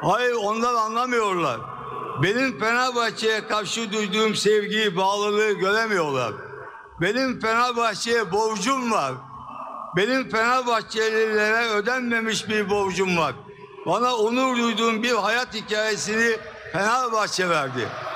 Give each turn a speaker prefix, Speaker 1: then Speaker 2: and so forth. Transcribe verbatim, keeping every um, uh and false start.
Speaker 1: Hayır, onlar anlamıyorlar. Benim Fenerbahçe'ye karşı duyduğum sevgiyi, bağlılığı göremiyorlar. Benim Fenerbahçe'ye borcum var. Benim Fenerbahçelilere ödenmemiş bir borcum var. Bana onur duyduğum bir hayat hikayesini Fenerbahçe verdi.